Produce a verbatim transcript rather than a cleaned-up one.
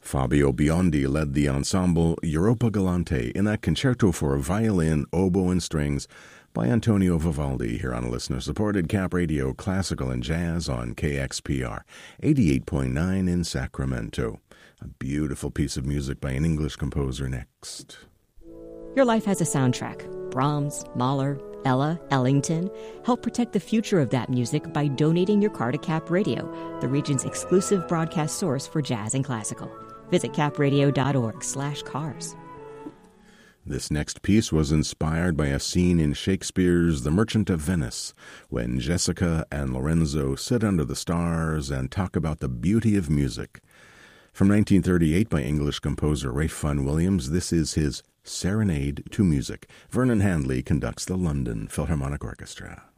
Fabio Biondi led the ensemble Europa Galante in that concerto for violin, oboe, and strings by Antonio Vivaldi here on listener-supported Cap Radio Classical and Jazz on K X P R, eighty-eight point nine in Sacramento. A beautiful piece of music by an English composer next. Your life has a soundtrack. Brahms, Mahler, Ella, Ellington. Help protect the future of that music by donating your car to Cap Radio, the region's exclusive broadcast source for jazz and classical. Visit capradio.org slash cars. This next piece was inspired by a scene in Shakespeare's The Merchant of Venice, when Jessica and Lorenzo sit under the stars and talk about the beauty of music. From nineteen thirty-eight by English composer Ralph Vaughan Williams, this is his Serenade to Music. Vernon Handley conducts the London Philharmonic Orchestra.